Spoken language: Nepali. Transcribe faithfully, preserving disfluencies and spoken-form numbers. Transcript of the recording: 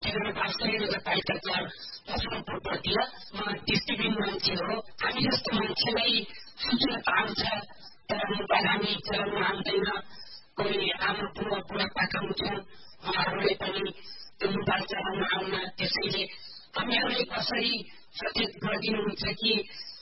त्यतिखेर बाँसरी नगरपालिका चार लक्ष्मणपुर प्रक्रिया म डिस्ट्रिब्युट मान्छे हो। हामी जस्तो मान्छेलाई सूचना त आउँछ तर मोबाइल हामी चलाउनु आउँदैन। कोही आमा बुवा बुढापाका हुन्छन् उहाँहरूलाई पनि त्यो मोबाइल चलाउन आउन। त्यसैले तपाईँहरूले कसरी सचेत गरिदिनुहुन्छ कि